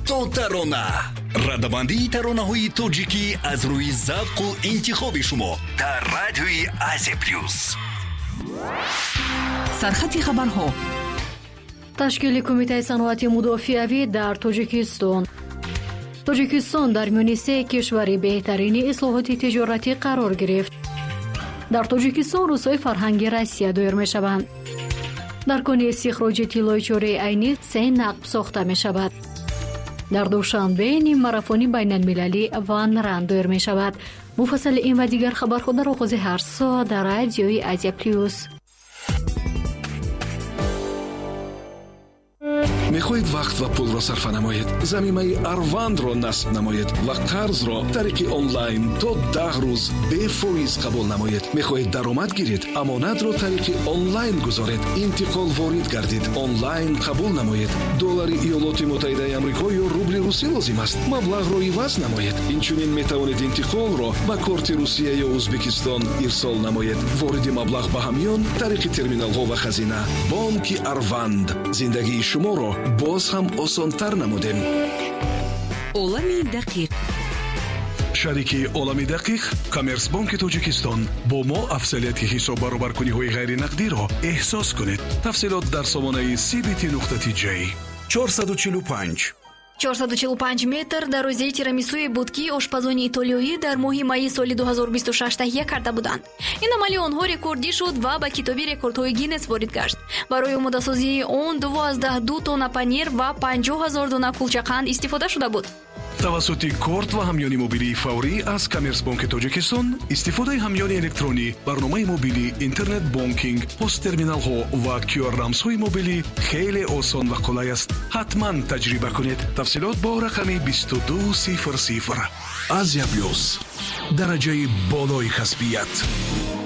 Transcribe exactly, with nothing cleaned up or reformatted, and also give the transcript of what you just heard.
то тарона. радамандии таронаҳои тоҷикӣ аз рӯи завқу интихоби шумо дар радиои Азия плюс. сархати хабарҳо. ташкили кумитаи саноати мудофиавӣ дар Тоҷикистон. Тоҷикистон дар миёни се кишвари беҳтарини ислоҳоти тиҷоратӣ қарор гирифт. дар Тоҷикистон рӯзҳои фарҳанги Россия доир мешаванд. дар кони истихроҷи тиллои чораи айнӣ се нақб сохта мешавад. дар душанбе ниммарафони байналмилалӣ ван ран доир мешавад. муфассали ин ва дигар хабарҳо дар оғози ҳар соат дар радиои Азия плюс. мехоҳед вақт ва пулро сарфа намоед, замимаи Арвандро насб намоед ва қарзро тариқи онлайн то даҳ рӯз бефоиз қабул намоед. мехоҳед даромад гиред, амонатро тариқи онлайн гузоред, интиқол ворид гардид, онлайн қабул намоед. доллари иёлоти муттаҳидаи амрико ё рубли русӣ лозим аст, маблағро иваз намоед. инчунин метавонед интиқолро ба корти Русия ё Узбекистон ирсол намоед. вориди маблағ ба ҳамён тариқи терминалҳо ва хазина. бонки Арванд зиндагии шуморо боз ҳам осонтар намудем. олами дақиқ. шарики олами дақиқ Коммерсбанки Тоҷикистон. бо мо афзалияти ҳисоб баробаркуниҳои ғайринақдиро эҳсос кунед. тафсилот дар сомонаи си би ти нуқтати ҷей. чорсаду чилу панҷ чорсаду чилу панҷ метр дарозаи тирамисуи буд ки ошпазони итолиёӣ дар моҳи майи соли ду ҳазору бисту шаш таҳия карда буданд. ин амали онҳо рекордӣ шуд ва ба китоби рекордҳои Гиннес ворид гашт. барои омодасозии он дувоздаҳ ду тонна панир ва панҷоҳ ҳазор дона кулчақанд истифода шуда буд. тавассути корт ва ҳамёни мобилии фаврӣ аз Коммерсбанки Тоҷикистон, истифодаи ҳамёни электронӣ, барномаи мобилӣ, интернет бонкинг, посттерминалҳо ва кю ар рамзҳои мобилӣ хеле осон ва қулай аст. ҳатман таҷриба кунед. тафсилот бо рақами бисту ду сифр сифр. Азия плюс, дараҷаи болои касбият.